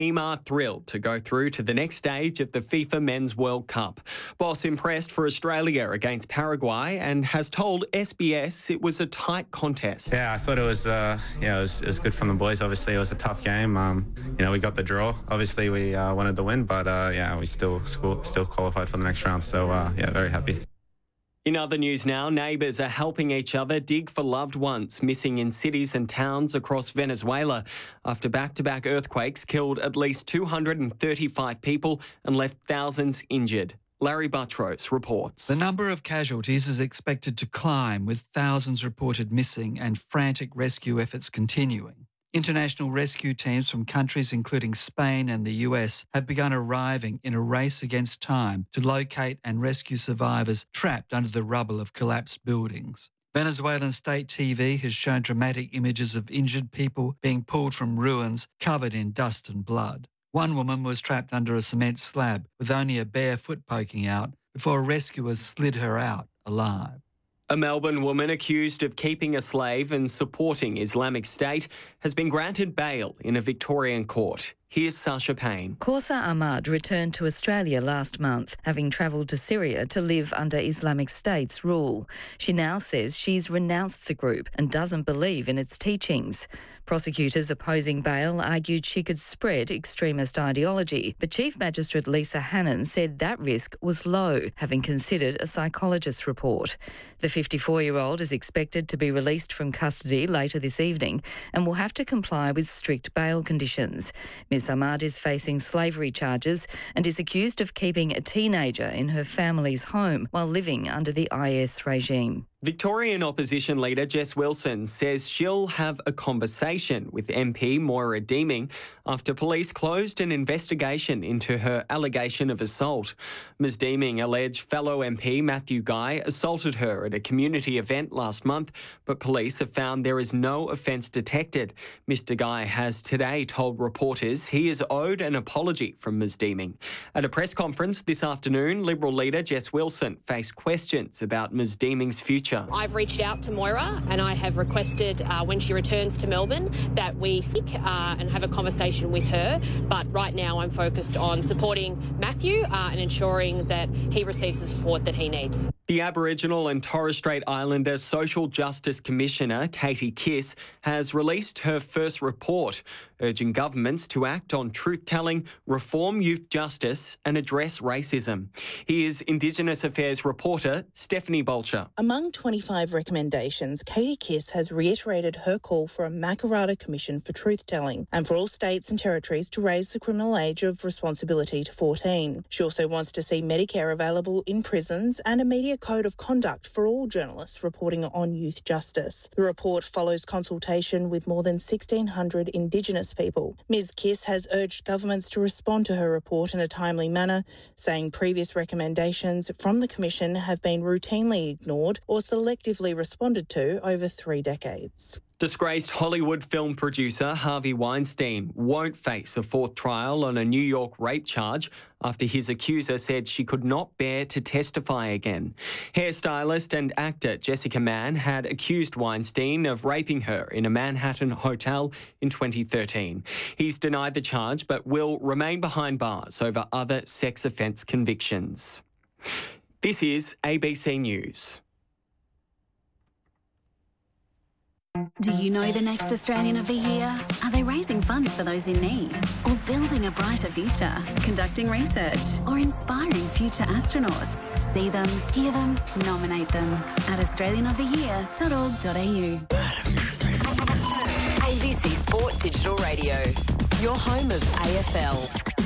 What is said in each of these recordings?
Team are thrilled to go through to the next stage of the FIFA Men's World Cup. Boss impressed for Australia against Paraguay and has told SBS it was a tight contest. Yeah, I thought it was, it was good from the boys. Obviously, it was a tough game. We got the draw. Obviously, we wanted the win, but we still qualified for the next round. So very happy. In other news now, neighbours are helping each other dig for loved ones missing in cities and towns across Venezuela after back-to-back earthquakes killed at least 235 people and left thousands injured. Larry Buttrose reports. The number of casualties is expected to climb, with thousands reported missing and frantic rescue efforts continuing. International rescue teams from countries including Spain and the US have begun arriving in a race against time to locate and rescue survivors trapped under the rubble of collapsed buildings. Venezuelan state TV has shown dramatic images of injured people being pulled from ruins covered in dust and blood. One woman was trapped under a cement slab with only a bare foot poking out before rescuers slid her out alive. A Melbourne woman accused of keeping a slave and supporting Islamic State has been granted bail in a Victorian court. Here's Sasha Payne. Kausa Ahmad returned to Australia last month, having travelled to Syria to live under Islamic State's rule. She now says she's renounced the group and doesn't believe in its teachings. Prosecutors opposing bail argued she could spread extremist ideology, but Chief Magistrate Lisa Hannon said that risk was low, having considered a psychologist's report. The 54-year-old is expected to be released from custody later this evening and will have to comply with strict bail conditions. Ms Ahmad is facing slavery charges and is accused of keeping a teenager in her family's home while living under the IS regime. Victorian opposition leader Jess Wilson says she'll have a conversation with MP Moira Deeming after police closed an investigation into her allegation of assault. Ms Deeming alleged fellow MP Matthew Guy assaulted her at a community event last month, but police have found there is no offence detected. Mr Guy has today told reporters he is owed an apology from Ms Deeming. At a press conference this afternoon, Liberal leader Jess Wilson faced questions about Ms Deeming's future. I've reached out to Moira and I have requested when she returns to Melbourne that we speak and have a conversation with her. But right now I'm focused on supporting Matthew and ensuring that he receives the support that he needs. The Aboriginal and Torres Strait Islander Social Justice Commissioner, Katie Kiss, has released her first report, urging governments to act on truth-telling, reform youth justice and address racism. Here's Indigenous Affairs reporter Stephanie Bolcher. Among 25 recommendations, Katie Kiss has reiterated her call for a Makarrata Commission for truth-telling and for all states and territories to raise the criminal age of responsibility to 14. She also wants to see Medicare available in prisons and a media code of conduct for all journalists reporting on youth justice. The report follows consultation with more than 1,600 Indigenous people. Ms Kiss has urged governments to respond to her report in a timely manner, saying previous recommendations from the Commission have been routinely ignored or selectively responded to over 3 decades. Disgraced Hollywood film producer Harvey Weinstein won't face a fourth trial on a New York rape charge after his accuser said she could not bear to testify again. Hairstylist and actor Jessica Mann had accused Weinstein of raping her in a Manhattan hotel in 2013. He's denied the charge but will remain behind bars over other sex offence convictions. This is ABC News. Do you know the next Australian of the Year? Are they raising funds for those in need? Or building a brighter future? Conducting research? Or inspiring future astronauts? See them, hear them, nominate them at australianoftheyear.org.au. ABC Sport Digital Radio, your home of AFL.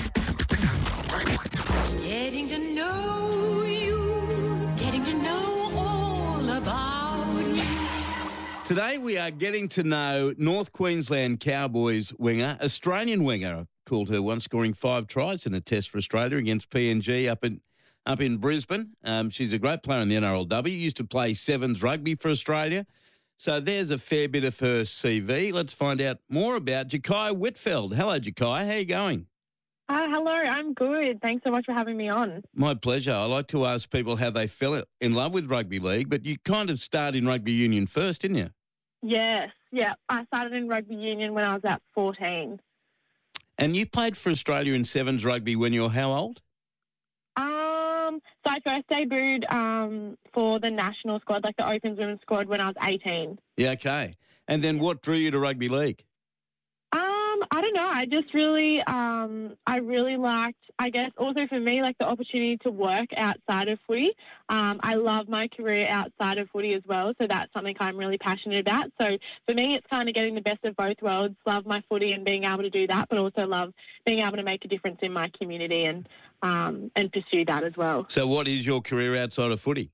Getting to know you, getting to know all about you. Today we are getting to know North Queensland Cowboys winger, Australian winger, I called her once, scoring 5 tries in a test for Australia against PNG up in Brisbane. She's a great player in the NRLW, used to play sevens rugby for Australia. So there's a fair bit of her CV. Let's find out more about Jakai Whitfeld. Hello, Jakai. How are you going? Hello, I'm good. Thanks so much for having me on. My pleasure. I like to ask people how they fell in love with rugby league, but you kind of started in rugby union first, didn't you? Yes, yeah. I started in rugby union when I was about 14. And you played for Australia in sevens rugby when you were how old? So I first debuted for the national squad, like the Opens women's squad, when I was 18. Yeah, okay. And then what drew you to rugby league? I don't know. I just really, I really liked, I guess, also for me, like the opportunity to work outside of footy. I love my career outside of footy as well, so that's something I'm really passionate about. So for me, it's kind of getting the best of both worlds. Love my footy and being able to do that, but also love being able to make a difference in my community and pursue that as well. So what is your career outside of footy?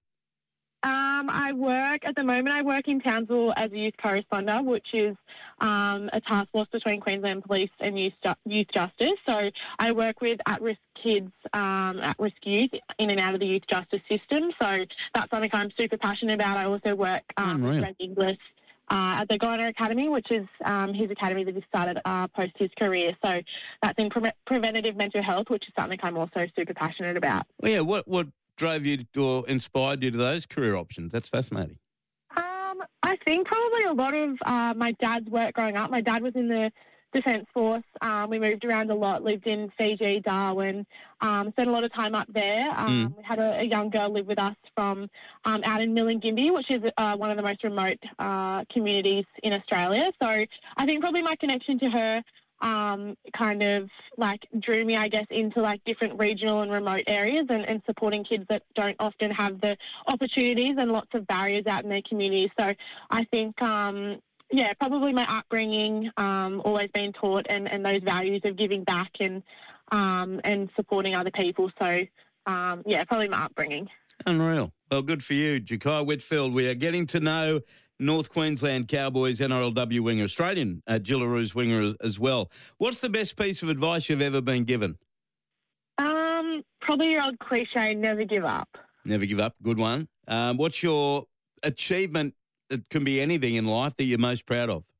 At the moment I work in Townsville as a youth correspondent, which is a task force between Queensland Police and Youth Justice. So I work with at-risk kids, at-risk youth in and out of the youth justice system. So that's something I'm super passionate about. I also work with Greg Inglis at the Goiner Academy, which is his academy that he started post his career. So that's in preventative mental health, which is something I'm also super passionate about. Well, yeah, what drove you or inspired you to those career options? That's fascinating. I think probably a lot of my dad's work growing up. My dad was in the Defence Force. We moved around a lot, lived in Fiji, Darwin, spent a lot of time up there. We had a young girl live with us from out in Milingimbi, which is one of the most remote communities in Australia. So I think probably my connection to her kind of like drew me, I guess, into like different regional and remote areas and supporting kids that don't often have the opportunities and lots of barriers out in their communities. So I think, probably my upbringing, always been taught and those values of giving back and supporting other people. So, probably my upbringing. Unreal. Well, good for you, Jakai Whitfield. We are getting to know North Queensland Cowboys NRLW winger, Australian Jillaroos winger as well. What's the best piece of advice you've ever been given? Probably your old cliche, never give up. Never give up. Good one. What's your achievement? It can be anything in life that you're most proud of.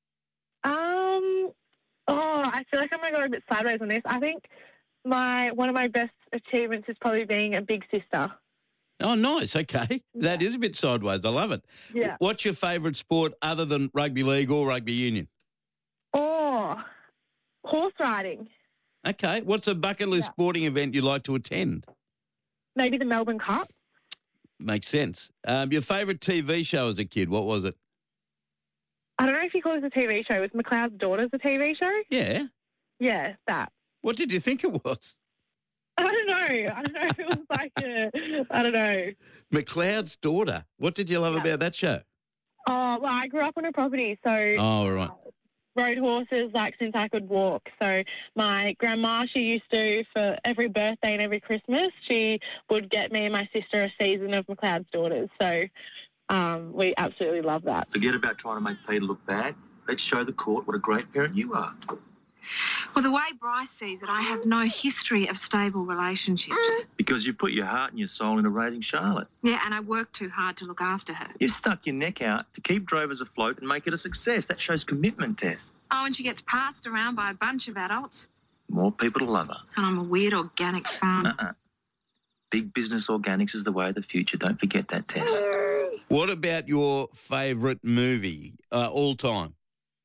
I feel like I'm going to go a bit sideways on this. I think one of my best achievements is probably being a big sister. Oh, nice. Okay. That is a bit sideways. I love it. Yeah. What's your favourite sport other than rugby league or rugby union? Oh, horse riding. Okay. What's a bucket list sporting event you'd like to attend? Maybe the Melbourne Cup. Makes sense. Your favourite TV show as a kid, what was it? I don't know if you call it a TV show. Was McLeod's Daughters a TV show? Yeah. Yeah, that. What did you think it was? I don't know. If it was like I don't know. McLeod's Daughter. What did you love about that show? Oh, well, I grew up on a property, so... Oh, right. Rode horses, like, since I could walk. So my grandma, she used to, for every birthday and every Christmas, she would get me and my sister a season of McLeod's Daughters. So we absolutely love that. Forget about trying to make Peter look bad. Let's show the court what a great parent you are. Well, the way Bryce sees it, I have no history of stable relationships. Because you put your heart and your soul into raising Charlotte. Yeah, and I work too hard to look after her. You stuck your neck out to keep Drovers afloat and make it a success. That shows commitment, Tess. Oh, and she gets passed around by a bunch of adults. More people to love her. And I'm a weird organic farm. Big business organics is the way of the future. Don't forget that, Tess. What about your favourite movie all time?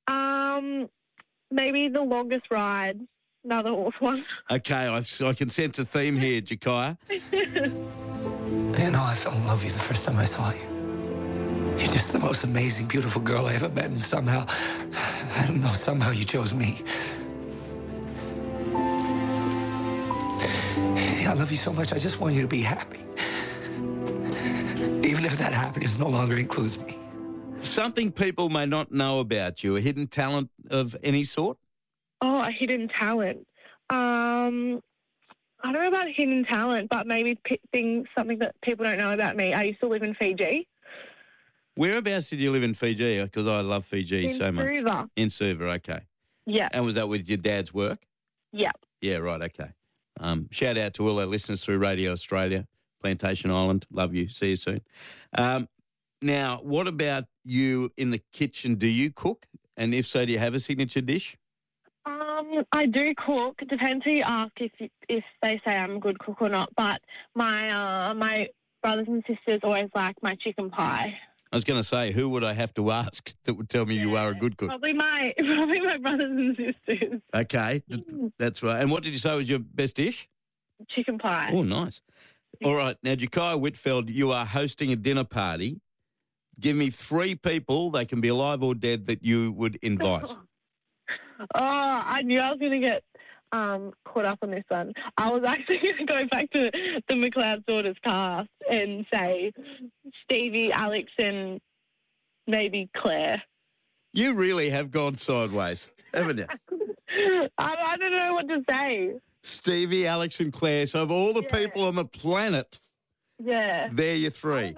Maybe The Longest Ride, another horse one. Okay, I can sense a theme here, Jakai. You know, I fell in love with you the first time I saw you. You're just the most amazing, beautiful girl I ever met, and somehow, I don't know, somehow you chose me. See, I love you so much, I just want you to be happy. Even if that happiness no longer includes me. Something people may not know about you, a hidden talent of any sort? Oh, a hidden talent. I don't know about hidden talent, but maybe something that people don't know about me. I used to live in Fiji. Whereabouts did you live in Fiji? Because I love Fiji so much. In Suva. In Suva, okay. Yeah. And was that with your dad's work? Yeah. Yeah, right, okay. Shout out to all our listeners through Radio Australia, Plantation Island. Love you. See you soon. Now, what about you in the kitchen? Do you cook? And if so, do you have a signature dish? I do cook. It depends who you ask if they say I'm a good cook or not. But my brothers and sisters always like my chicken pie. I was going to say, who would I have to ask that would tell me you are a good cook? Probably my brothers and sisters. Okay, that's right. And what did you say was your best dish? Chicken pie. Oh, nice. All right. Now, Jakaya Whitfeld, you are hosting a dinner party. Give me 3 people, they can be alive or dead, that you would invite. I knew I was going to get caught up on this one. I was actually going to go back to the McLeod daughters cast and say Stevie, Alex, and maybe Claire. You really have gone sideways, haven't you? I don't know what to say. Stevie, Alex, and Claire. So of all the people on the planet, Yeah. they're your 3.